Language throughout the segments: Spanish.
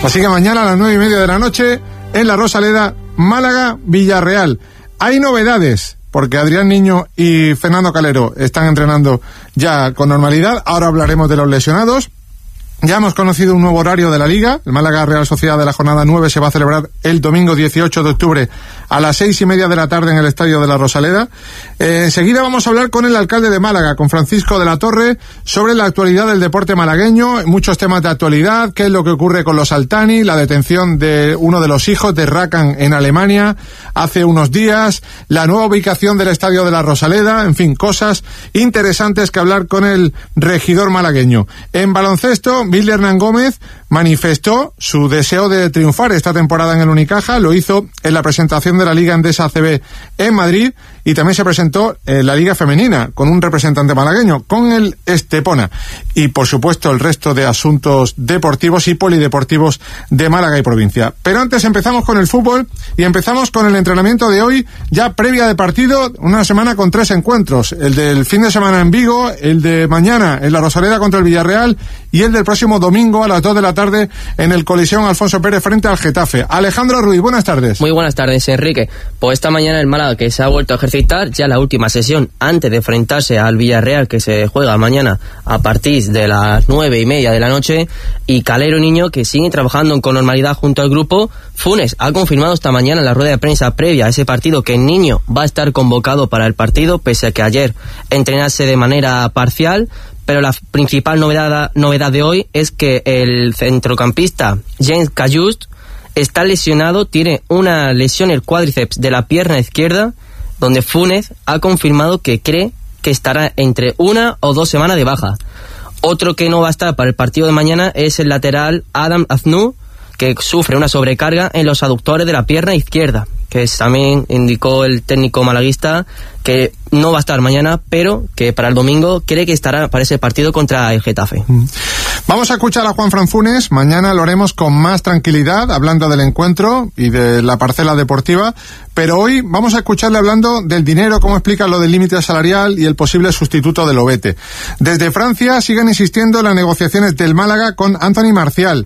Así que mañana a las 9:30 de la noche en la Rosaleda, Málaga-Villarreal. Hay novedades, porque Adrián Niño y Fernando Calero están entrenando ya con normalidad. Ahora hablaremos de los lesionados. Ya hemos conocido un nuevo horario de la Liga. El Málaga Real Sociedad de la jornada 9 se va a celebrar el domingo 18 de octubre a las 6:30 de la tarde en el Estadio de la Rosaleda. Enseguida vamos a hablar con el alcalde de Málaga, con Francisco de la Torre, sobre la actualidad del deporte malagueño, muchos temas de actualidad, qué es lo que ocurre con los Altani, la detención de uno de los hijos de Rakan en Alemania hace unos días, la nueva ubicación del Estadio de la Rosaleda, en fin, cosas interesantes que hablar con el regidor malagueño. En baloncesto, Billy Hernán Gómez manifestó su deseo de triunfar esta temporada en el Unicaja, lo hizo en la presentación de la Liga Endesa ACB en Madrid y también se presentó en la Liga Femenina con un representante malagueño, con el Estepona, y por supuesto el resto de asuntos deportivos y polideportivos de Málaga y provincia. Pero antes empezamos con el fútbol y empezamos con el entrenamiento de hoy, ya previa de partido, una semana con 3 encuentros, el del fin de semana en Vigo, el de mañana en la Rosaleda contra el Villarreal y el del próximo domingo a las 2 de la tarde en el Coliseum Alfonso Pérez frente al Getafe. Alejandro Ruiz, buenas tardes. Muy buenas tardes, Enrique. Pues esta mañana el Málaga, que se ha vuelto a ejercitar, ya la última sesión antes de enfrentarse al Villarreal, que se juega mañana a partir de las 9:30 de la noche, y Calero y Niño, que siguen trabajando con normalidad junto al grupo. Funes ha confirmado esta mañana en la rueda de prensa previa a ese partido que el Niño va a estar convocado para el partido, pese a que ayer entrenase de manera parcial. Pero la principal novedad de hoy es que el centrocampista James Callust está lesionado, tiene una lesión en el cuádriceps de la pierna izquierda, donde Funes ha confirmado que cree que estará entre 1 o 2 semanas de baja. Otro que no va a estar para el partido de mañana es el lateral Adam Aznou, que sufre una sobrecarga en los aductores de la pierna izquierda, que también indicó el técnico malaguista que no va a estar mañana, pero que para el domingo cree que estará para ese partido contra el Getafe. Vamos a escuchar a Juanfran Funes, mañana lo haremos con más tranquilidad, hablando del encuentro y de la parcela deportiva, pero hoy vamos a escucharle hablando del dinero, cómo explica lo del límite salarial y el posible sustituto del Lobete. Desde Francia siguen insistiendo en las negociaciones del Málaga con Anthony Martial.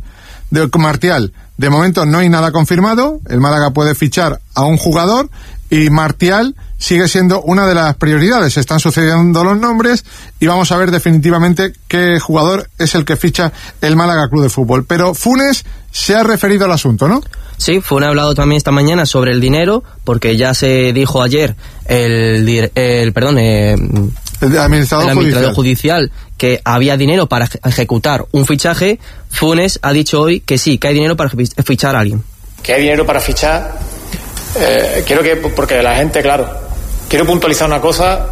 De momento no hay nada confirmado, el Málaga puede fichar a un jugador y Martial sigue siendo una de las prioridades. Se están sucediendo los nombres y vamos a ver definitivamente qué jugador es el que ficha el Málaga Club de Fútbol. Pero Funes se ha referido al asunto, ¿no? Sí, Funes ha hablado también esta mañana sobre el dinero, porque ya se dijo ayer el administrador judicial que había dinero para ejecutar un fichaje. Funes ha dicho hoy que sí, que hay dinero para fichar a alguien. Que hay dinero para fichar. Porque la gente, claro, quiero puntualizar una cosa.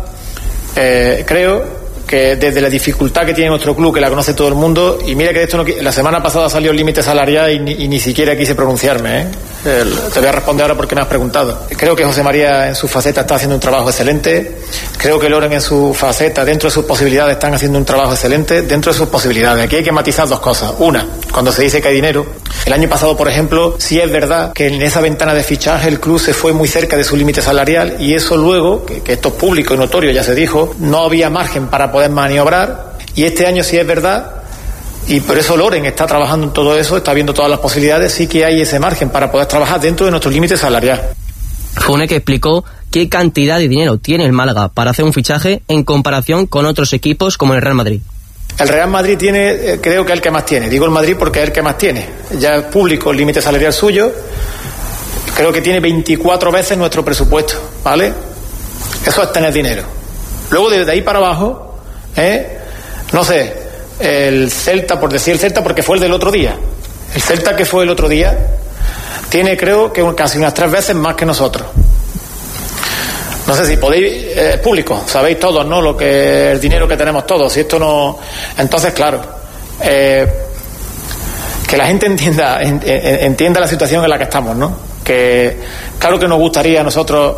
Creo que desde la dificultad que tiene nuestro club, que la conoce todo el mundo, y mira que de esto la semana pasada salió el límite salarial y ni siquiera quise pronunciarme, te voy a responder ahora porque me has preguntado. Creo que José María en su faceta está haciendo un trabajo excelente, creo que Loren en su faceta, dentro de sus posibilidades, están haciendo un trabajo excelente, dentro de sus posibilidades. Aquí hay que matizar 2 cosas. Una, cuando se dice que hay dinero, el año pasado, por ejemplo, sí es verdad que en esa ventana de fichaje el club se fue muy cerca de su límite salarial, y eso luego, que esto es público y notorio, ya se dijo, no había margen para poder maniobrar, y este año sí es verdad, y por eso Loren está trabajando en todo eso, está viendo todas las posibilidades, sí que hay ese margen para poder trabajar dentro de nuestro límite salarial. Funes que explicó qué cantidad de dinero tiene el Málaga para hacer un fichaje en comparación con otros equipos como el Real Madrid. El Real Madrid tiene, creo que es el que más tiene, digo el Madrid porque es el que más tiene, ya es público el límite salarial suyo, creo que tiene 24 veces nuestro presupuesto, ¿vale? Eso es tener dinero. Luego desde ahí para abajo, no sé, el Celta, por decir el Celta porque fue el del otro día, el Celta que fue el otro día tiene, creo que casi unas 3 veces más que nosotros. No sé si podéis, público, sabéis todos, ¿no? Lo que el dinero que tenemos todos, si esto no, entonces claro, que la gente entienda la situación en la que estamos, ¿no? Que claro que nos gustaría a nosotros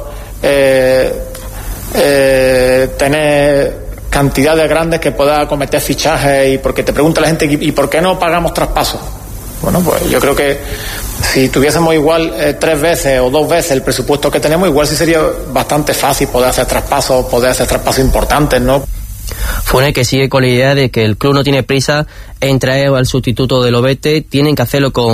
tener cantidades grandes que pueda acometer fichajes, y porque te pregunta la gente, ¿y por qué no pagamos traspasos? Bueno, pues yo creo que si tuviésemos igual 3 veces o 2 veces el presupuesto que tenemos, igual sí sería bastante fácil poder hacer traspasos importantes, ¿no? Funes que sigue con la idea de que el club no tiene prisa en traer al sustituto de Lobete, tienen que hacerlo con